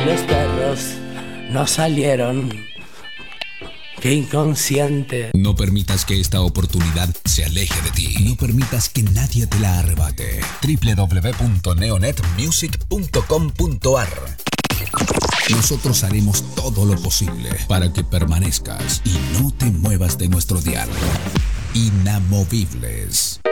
Los perros no salieron. ¡Qué inconsciente! No permitas que esta oportunidad se aleje de ti. No permitas que nadie te la arrebate. www.neonetmusic.com.ar. Nosotros haremos todo lo posible para que permanezcas y no te muevas de nuestro dial. Inamovibles.